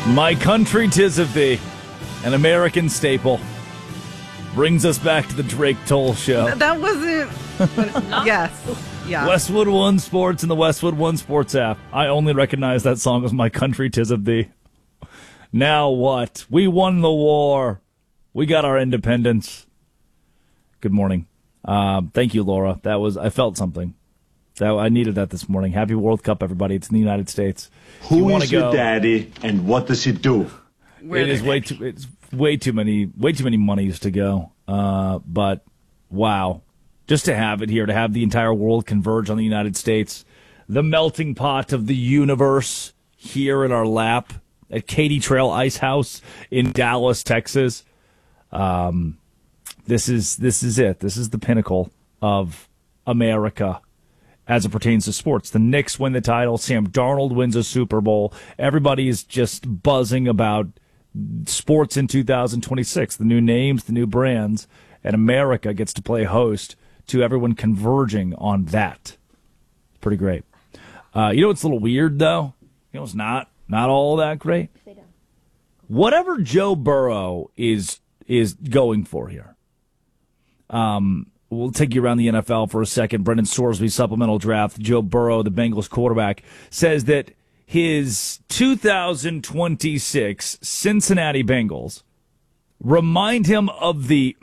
My country, 'tis of thee, an American staple. Brings us back to the Drake Toll Show. That wasn't. Yes. Yeah. Westwood One Sports and the Westwood One Sports app. I only recognize that song as My Country, 'Tis of Thee. Now what? We won the war. We got our independence. Good morning. Thank you, Laura. I felt something. I needed that this morning. Happy World Cup, everybody. It's in the United States. Who is your daddy and what does he do? It's way too many monies to go. But wow. Just to have it here, to have the entire world converge on the United States, the melting pot of the universe here in our lap at Katy Trail Ice House in Dallas, Texas. This is it. This is the pinnacle of America as it pertains to sports. The Knicks win the title. Sam Darnold wins a Super Bowl. Everybody is just buzzing about sports in 2026, the new names, the new brands, and America gets to play host to everyone converging on that. Pretty great. You know what's a little weird, though? You know it's not all that great? Whatever Joe Burrow is going for here. We'll take you around the NFL for a second. Brendan Sorsby, supplemental draft. Joe Burrow, the Bengals quarterback, says that his 2026 Cincinnati Bengals remind him of the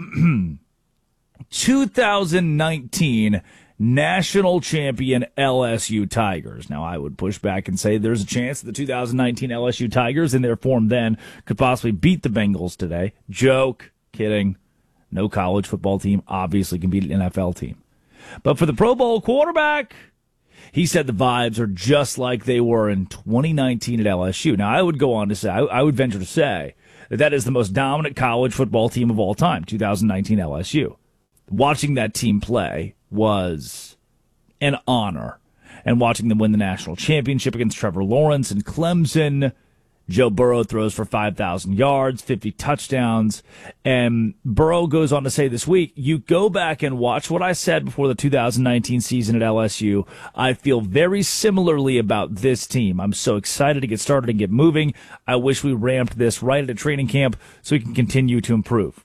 2019 national champion LSU Tigers. Now, I would push back and say there's a chance that the 2019 LSU Tigers, in their form then, could possibly beat the Bengals today. Joke. Kidding. No college football team obviously can beat an NFL team. But for the Pro Bowl quarterback, he said the vibes are just like they were in 2019 at LSU. Now, I would go on to say, I would venture to say that is the most dominant college football team of all time, 2019 LSU. Watching that team play was an honor. And watching them win the national championship against Trevor Lawrence and Clemson, Joe Burrow throws for 5,000 yards, 50 touchdowns, and Burrow goes on to say this week, you go back and watch what I said before the 2019 season at LSU. I feel very similarly about this team. I'm so excited to get started and get moving. I wish we ramped this right at a training camp so we can continue to improve.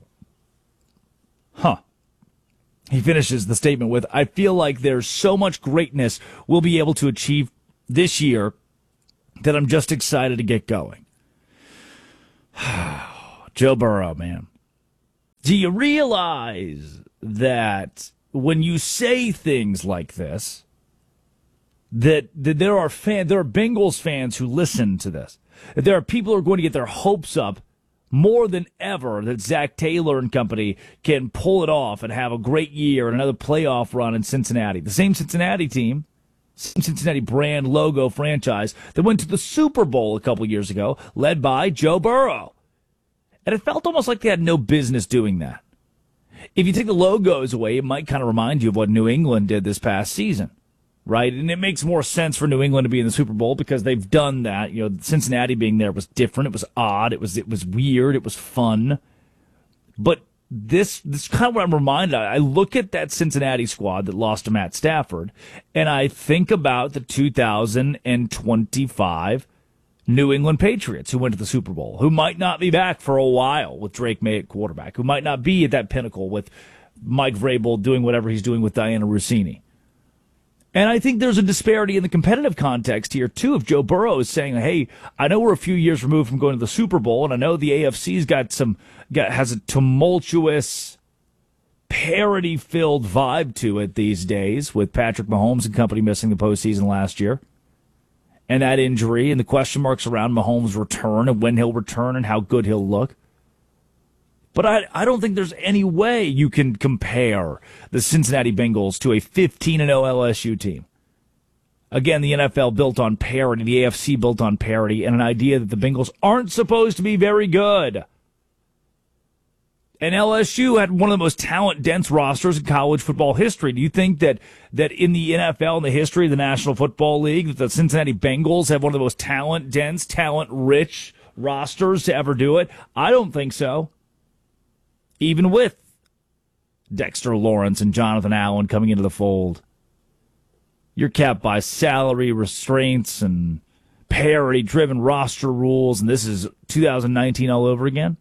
He finishes the statement with, I feel like there's so much greatness we'll be able to achieve this year that I'm just excited to get going. Joe Burrow, man. Do you realize that when you say things like this, that there are Bengals fans who listen to this, that there are people who are going to get their hopes up more than ever that Zach Taylor and company can pull it off and have a great year and another playoff run in Cincinnati. The same Cincinnati team, Cincinnati brand logo franchise that went to the Super Bowl a couple years ago, led by Joe Burrow. And it felt almost like they had no business doing that. If you take the logos away, it might kind of remind you of what New England did this past season, right? And it makes more sense for New England to be in the Super Bowl because they've done that. You know, Cincinnati being there was different. It was odd. It was weird. It was fun. But This is kind of what I'm reminded of. I look at that Cincinnati squad that lost to Matt Stafford, and I think about the 2025 New England Patriots who went to the Super Bowl, who might not be back for a while with Drake May at quarterback, who might not be at that pinnacle with Mike Vrabel doing whatever he's doing with Diana Rossini. And I think there's a disparity in the competitive context here, too, if Joe Burrow is saying, hey, I know we're a few years removed from going to the Super Bowl, and I know the AFC's has a tumultuous, parody-filled vibe to it these days with Patrick Mahomes and company missing the postseason last year. And that injury and the question marks around Mahomes' return and when he'll return and how good he'll look. But I don't think there's any way you can compare the Cincinnati Bengals to a 15-0 LSU team. Again, the NFL built on parity, the AFC built on parity, and an idea that the Bengals aren't supposed to be very good. And LSU had one of the most talent-dense rosters in college football history. Do you think that in the NFL, in the history of the National Football League, that the Cincinnati Bengals have one of the most talent-dense, talent-rich rosters to ever do it? I don't think so. Even with Dexter Lawrence and Jonathan Allen coming into the fold. You're capped by salary restraints and parity-driven roster rules, and this is 2019 all over again.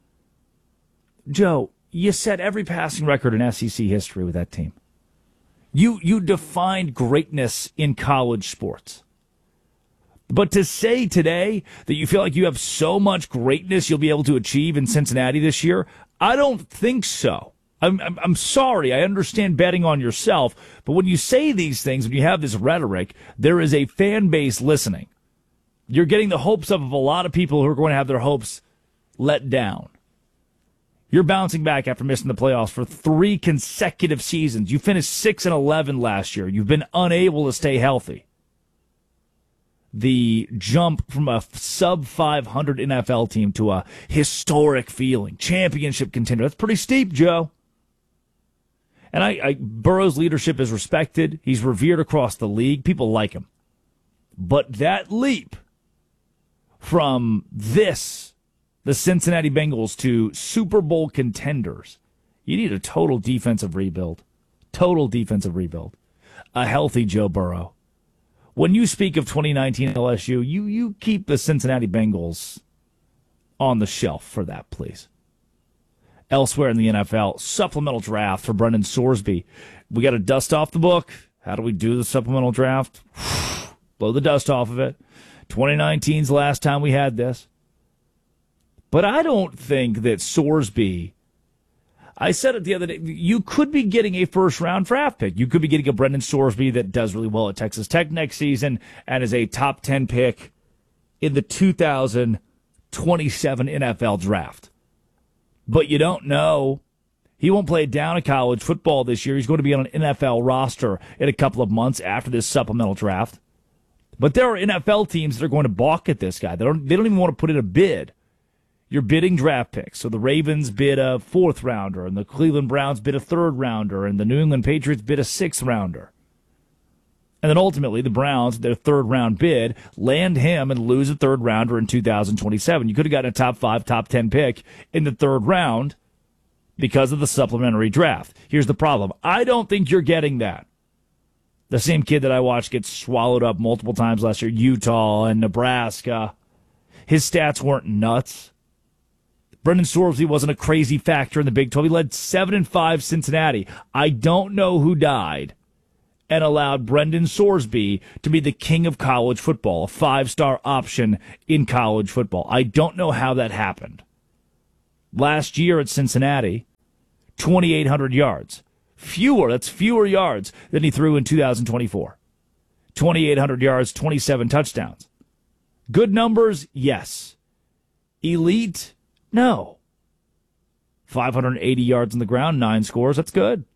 Joe, you set every passing record in SEC history with that team. You defined greatness in college sports. But to say today that you feel like you have so much greatness you'll be able to achieve in Cincinnati this year, I don't think so. I'm sorry. I understand betting on yourself, but when you say these things, when you have this rhetoric, there is a fan base listening. You're getting the hopes up of a lot of people who are going to have their hopes let down. You're bouncing back after missing the playoffs for 3 consecutive seasons. You finished 6-11 last year. You've been unable to stay healthy. The jump from a sub-500 NFL team to a historic feeling, championship contender, that's pretty steep, Joe. And Burrow's leadership is respected. He's revered across the league. People like him. But that leap from the Cincinnati Bengals, to Super Bowl contenders, you need a total defensive rebuild. Total defensive rebuild. A healthy Joe Burrow. When you speak of 2019 LSU, you keep the Cincinnati Bengals on the shelf for that, please. Elsewhere in the NFL, supplemental draft for Brendan Sorsby. We got to dust off the book. How do we do the supplemental draft? Blow the dust off of it. 2019's the last time we had this. But I don't think that Sorsby, I said it the other day, you could be getting a first-round draft pick. You could be getting a Brendan Sorsby that does really well at Texas Tech next season and is a top 10 pick in the 2027 NFL draft. But you don't know. He won't play down at college football this year. He's going to be on an NFL roster in a couple of months after this supplemental draft. But there are NFL teams that are going to balk at this guy. They don't even want to put in a bid. You're bidding draft picks. So the Ravens bid a 4th rounder, and the Cleveland Browns bid a 3rd rounder, and the New England Patriots bid a 6th rounder. And then ultimately the Browns, their 3rd round bid, land him and lose a 3rd rounder in 2027. You could have gotten a top 5, top 10 pick in the 3rd round because of the supplementary draft. Here's the problem. I don't think you're getting that. The same kid that I watched get swallowed up multiple times last year, Utah and Nebraska. His stats weren't nuts. Brendan Sorsby wasn't a crazy factor in the Big 12. He led 7-5 Cincinnati. I don't know who died and allowed Brendan Sorsby to be the king of college football, a 5-star option in college football. I don't know how that happened. Last year at Cincinnati, 2,800 yards. That's fewer yards than he threw in 2024. 2,800 yards, 27 touchdowns. Good numbers, yes. Elite, no. 580 yards on the ground, 9 scores, that's good.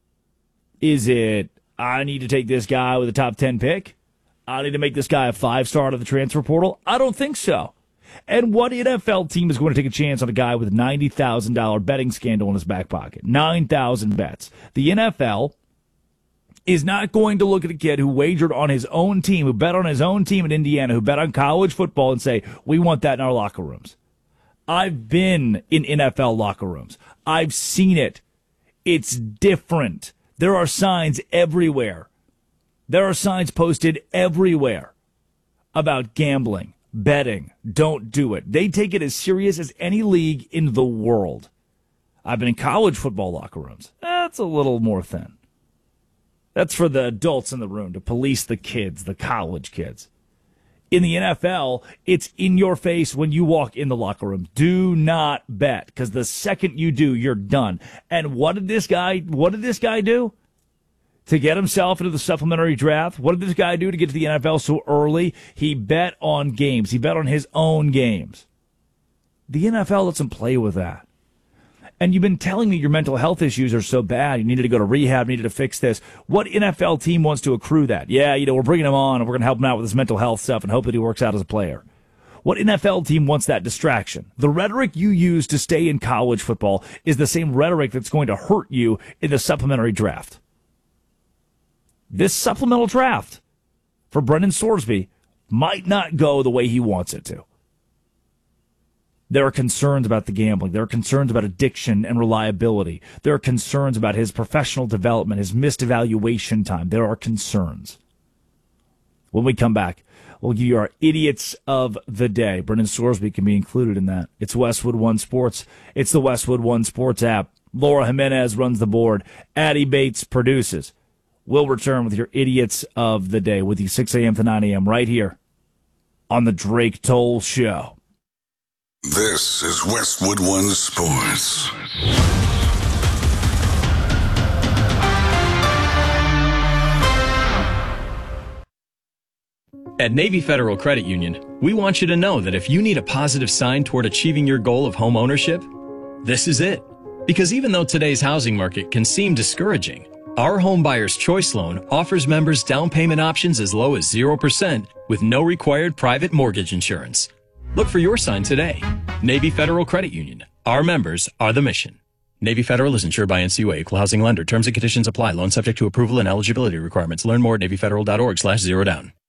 Is it, I need to take this guy with a top 10 pick? I need to make this guy a 5-star out of the transfer portal? I don't think so. And what NFL team is going to take a chance on a guy with a $90,000 betting scandal in his back pocket? 9,000 bets. The NFL is not going to look at a kid who wagered on his own team, who bet on his own team in Indiana, who bet on college football and say, we want that in our locker rooms. I've been in NFL locker rooms. I've seen it. It's different. There are signs everywhere. There are signs posted everywhere about gambling, betting. Don't do it. They take it as serious as any league in the world. I've been in college football locker rooms. That's a little more thin. That's for the adults in the room to police the kids, the college kids. In the NFL, it's in your face when you walk in the locker room. Do not bet, because the second you do, you're done. And what did this guy do to get himself into the supplementary draft? What did this guy do to get to the NFL so early? He bet on games. He bet on his own games. The NFL lets him play with that. And you've been telling me your mental health issues are so bad, you needed to go to rehab, needed to fix this. What NFL team wants to accrue that? Yeah, we're bringing him on, and we're going to help him out with his mental health stuff and hope that he works out as a player. What NFL team wants that distraction? The rhetoric you use to stay in college football is the same rhetoric that's going to hurt you in the supplementary draft. This supplemental draft for Brendan Sorsby might not go the way he wants it to. There are concerns about the gambling. There are concerns about addiction and reliability. There are concerns about his professional development, his missed evaluation time. There are concerns. When we come back, We'll give you our idiots of the day. Brendan Sorsby can be included in that. It's Westwood One Sports. It's the Westwood One Sports app. Laura Jimenez runs the board. Addie Bates produces. We'll return with your idiots of the day with you 6 a.m. to 9 a.m. right here on the Drake Toll Show. This is Westwood One Sports. At Navy Federal Credit Union, we want you to know that if you need a positive sign toward achieving your goal of home ownership, this is it. Because even though today's housing market can seem discouraging, our Home Buyer's Choice Loan offers members down payment options as low as 0% with no required private mortgage insurance. Look for your sign today. Navy Federal Credit Union. Our members are the mission. Navy Federal is insured by NCUA, Equal Housing Lender. Terms and conditions apply. Loan subject to approval and eligibility requirements. Learn more at NavyFederal.org/zerodown.